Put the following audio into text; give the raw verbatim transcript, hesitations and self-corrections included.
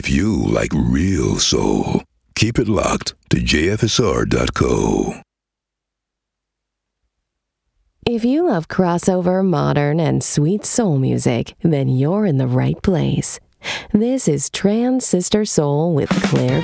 If you like real soul, keep it locked to J F S R dot co. If you love crossover, modern, and sweet soul music, then you're in the right place. This is Trans Sister Soul with Claire